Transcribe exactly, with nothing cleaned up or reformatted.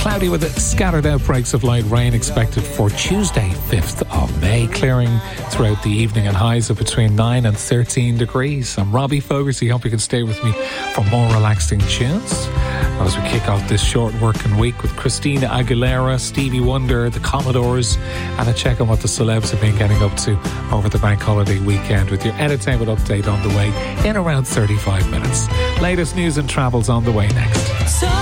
Cloudy with scattered outbreaks of light rain expected for Tuesday, fifth of May. Clearing throughout the evening and highs of between nine and thirteen degrees. I'm Robbie Fogarty. Hope you can stay with me for more relaxing tunes as we kick off this short working week with Christina Aguilera, Stevie Wonder, the Commodores, and a check on what the celebs have been getting up to over the bank holiday weekend with your entertainment update on the way in around thirty-five minutes. Latest news and travels on the way next. So